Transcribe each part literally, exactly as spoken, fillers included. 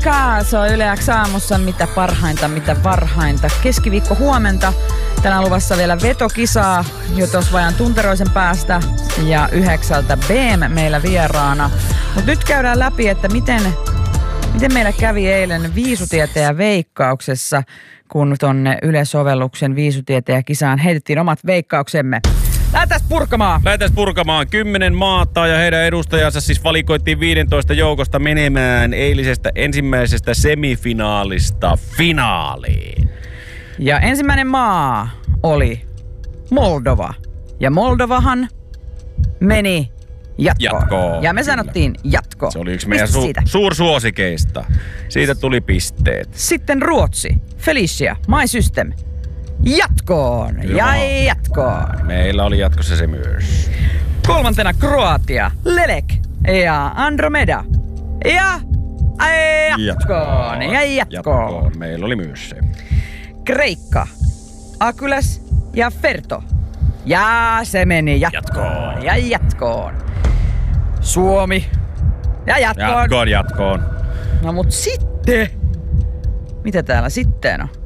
Moikka! Se on Yle X aamussa mitä parhainta, mitä varhainta. Keskiviikko huomenta. Tänään on luvassa vielä vetokisaa jo tuossa vajan tunteroisen päästä. Ja yhdeksältä B M meillä vieraana. Mutta nyt käydään läpi, että miten, miten meillä kävi eilen viisutieteen veikkauksessa, kun tonne Yle-sovelluksen viisutieteen kisaan heitettiin omat veikkauksemme. Lähdetään purkamaan! Lähdetään purkamaan. Kymmenen maata ja heidän edustajansa siis valikoittiin viisitoista joukosta menemään eilisestä ensimmäisestä semifinaalista finaaliin. Ja ensimmäinen maa oli Moldova. Ja Moldovahan meni jatkoon. Jatkoon. Ja me sanottiin jatkoon. Se oli yksi meidän su- suursuosikeista. Siitä tuli pisteet. Sitten Ruotsi. Felicia. My System. Jatkoon. Ja jatkoon. Meillä oli jatkossa se myös. Kolmantena Kroatia. Lelek. Ja Andromeda. Ja jatkoon. Ja jatkoon. jatkoon. Meillä oli myös se. Kreikka. Akyläs ja Ferto. Ja se meni jatkoon. jatkoon. Ja jatkoon. Suomi. Ja jatkoon. Jatkoon, jatkoon. No mut sitten. Mitä täällä sitten on?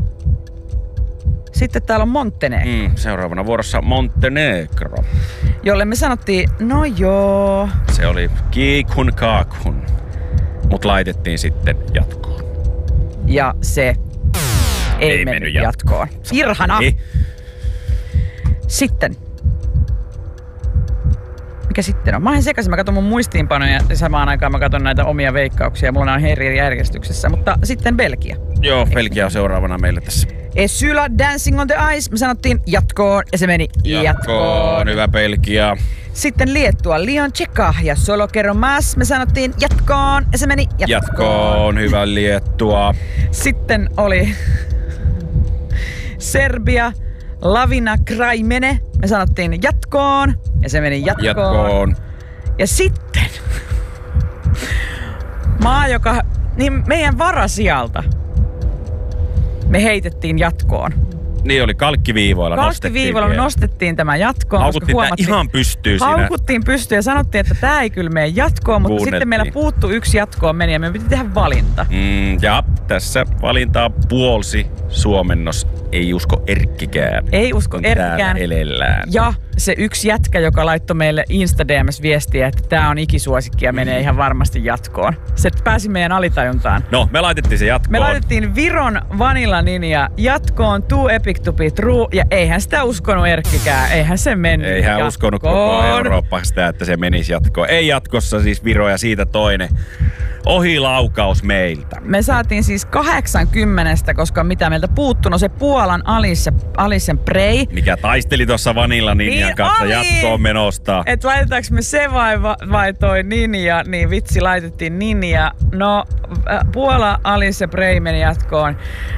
Sitten täällä on Montenegro. Mm, seuraavana vuorossa Montenegro. Jolle me sanottiin, no joo. Se oli kiikun kaakun. Mut laitettiin sitten jatkoon. Ja se ei, ei mennyt jatkoon. Irhana. Ei. Sitten. Mikä sitten on? Mä oon sekaisin. Mä katson mun muistiinpanoja ja samaan aikaan mä katson näitä omia veikkauksia. Mulla on eri järjestyksessä. Mutta sitten Belgia. Joo, Belgia on seuraavana meille tässä. Esyla Dancing on the Ice. Me sanottiin jatkoon ja se meni jatkoon. Jatkoon. Hyvä Belgia. Sitten Liettua Lion Tseka ja Solo Kero Mas. Me sanottiin jatkoon ja se meni jatkoon. Jatkoon. Hyvä Liettua. Sitten oli Serbia Lavina Kraimene. Me sanottiin jatkoon ja se meni jatkoon. Jatkoon. Ja sitten maa, joka niin meidän varasijalta me heitettiin jatkoon. Niin oli, kalkkiviivoilla nostettiin. Kalkkiviivoilla nostettiin tämä jatkoon. Haukuttiin tää ihan pystyy siinä. Haukuttiin pystyyn ja sanottiin, että tää ei kyllä mene jatkoon, mutta sitten meillä puuttu yksi jatkoon meni ja me piti tehdä valinta. Mm, ja tässä valintaa puolsi suomennos. Ei usko Erkkikään. Ei usko Erkkikään. Elellään. Ja se yksi jätkä, joka laittoi meille Insta D M:ssä viestiä, että tää on ikisuosikki ja menee mm. ihan varmasti jatkoon. Se pääsi meidän alitajuntaan. No, me laitettiin se jatkoon. Me laitettiin Viron Vanilla Ninja jatkoon, Too Epic to be True, ja eihän sitä uskonut Erkkikään. Eihän se mennyt Eihän jatkoon. uskonut koko Eurooppa sitä, että se menisi jatkoon. Ei jatkossa siis Viro ja siitä toinen. Ohilaukaus meiltä. Me saatiin siis kahdeksankymmentä, koska mitä meiltä puuttuu, no se Puolan Alice, Alicen Prey. Mikä taisteli tuossa Vanilla Ninjan niin kanssa oli. Jatkoon menosta. Et laitetaanko me se vai, vai toi Ninja, niin vitsi laitettiin Ninja. No Puola Alice Prey meni jatkoon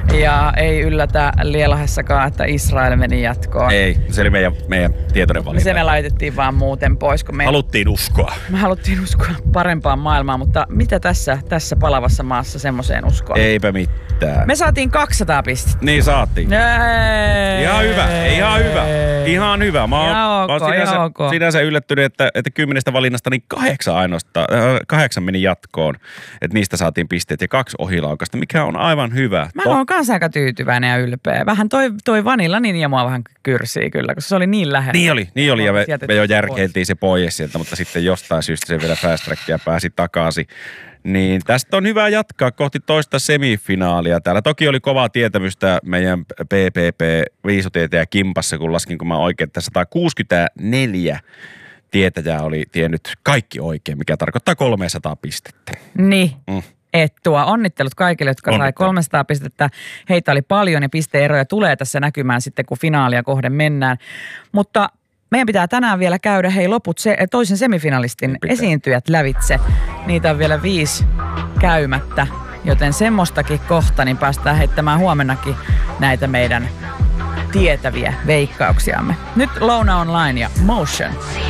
ja ei yllätä Lielahessakaan, että Israel meni jatkoon. Ei, se oli meidän, meidän tietoinen valinta. Se me laitettiin vaan muuten pois. Kun me haluttiin uskoa. Me haluttiin uskoa parempaan maailmaan, mutta mitä tässä, tässä palavassa maassa semmoiseen uskoa? Eipä mitään. Me saatiin kaksisataa pistettä. Niin saatiin. Ei, ihan hyvä, ihan hyvä. Ihan hyvä. Mä oon, ihan okay, mä oon sinänsä, okay. sinänsä yllättynyt, että, että kymmenestä valinnasta niin kahdeksan ainoastaan, äh, kahdeksan meni jatkoon. Että niistä saatiin pisteet ja kaksi ohilaukasta, mikä on aivan hyvä. Mä oon kans aika tyytyväinen ja ylpeä. Vähän toi, toi Vanilla Ninja mua vähän kyrsii kyllä, koska se oli niin lähellä. Niin oli, niin oli ja me, me jo järkeiltiin se pois sieltä, mutta sitten jostain syystä se vielä fast trackia pääsi takaisin. Niin tästä on hyvä jatkaa kohti toista semifinaalia. Täällä toki oli kovaa tietämystä meidän P P P-viisutietäjä kimpassa, kun laskin, kun mä oikein, että sata kuusikymmentäneljä tietäjää oli tiennyt kaikki oikein, mikä tarkoittaa kolmesataa pistettä. Niin. Mm. Et tuo onnittelut kaikille, jotka sai kolmesataa pistettä. Heitä oli paljon ja pisteeroja tulee tässä näkymään sitten, kun finaalia kohden mennään. Mutta meidän pitää tänään vielä käydä hei loput se, toisen semifinalistin esiintyjät lävitse. Niitä on vielä viisi käymättä, joten semmoistakin kohta niin päästään heittämään huomennakin näitä meidän tietäviä veikkauksiamme. Nyt Louna Online ja Motion.